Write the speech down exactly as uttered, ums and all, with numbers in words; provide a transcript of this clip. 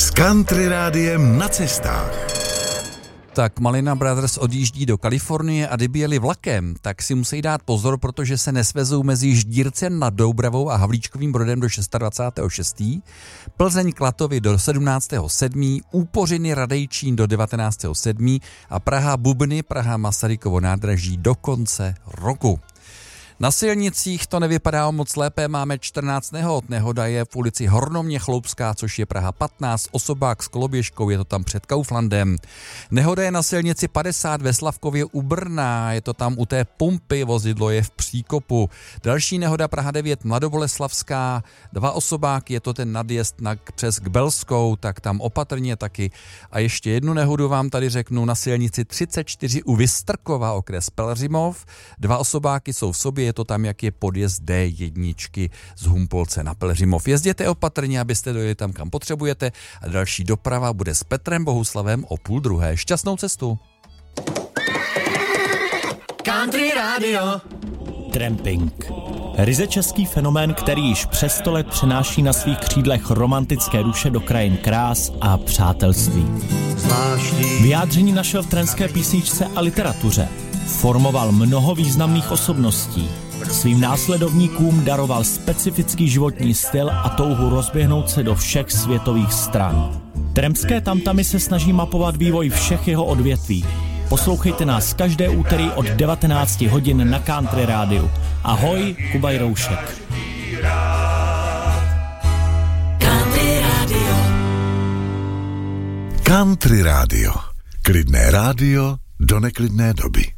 S Country Rádiem na cestách. Tak Malina Brothers odjíždí do Kalifornie a kdyby jeli vlakem, tak si musí dát pozor, protože se nesvezou mezi Ždírcem nad Doubravou a Havlíčkovým Brodem do dvacátého šestého šestého Plzeň Klatovy do sedmnáctého sedmého Úpořiny Radejčín do devatenáctého sedmého a Praha Bubny, Praha Masarykovo nádraží do konce roku. Na silnicích to nevypadá moc lépe, máme čtrnáct nehod. Nehoda je v ulici Hornomě Chloupská, což je Praha patnáct, osobák s koloběžkou, je to tam před Kauflandem. Nehoda je na silnici padesát ve Slavkově u Brna, je to tam u té pumpy, vozidlo je v příkopu. Další nehoda Praha devět Mladoboleslavská, dva osobáky, je to ten nadjezd na, přes Kbelskou, tak tam opatrně taky. A ještě jednu nehodu vám tady řeknu, na silnici třicet čtyři u Vystrkova, okres Pelhřimov, dva osobáky jsou v sobě, je to tam, jak je podjezd D jedna z Humpolce na Pelhřimov. Jezděte opatrně, abyste dojeli tam, kam potřebujete a další doprava bude s Petrem Bohuslavem o půl druhé. Šťastnou cestu. Country Radio. Tramping. Ryze český fenomén, který již přes sto let přenáší na svých křídlech romantické duše do krajin krás a přátelství. Vyjádření našel v tremské písničce a literatuře. Formoval mnoho významných osobností. Svým následovníkům daroval specifický životní styl a touhu rozběhnout se do všech světových stran. Tremské tamtamy se snaží mapovat vývoj všech jeho odvětví. Poslouchejte nás každé úterý od devatenáct hodin na Country Rádiu. Ahoj, Kuba Jiroušek. Country Radio. Country Radio. Klidné rádio do neklidné doby.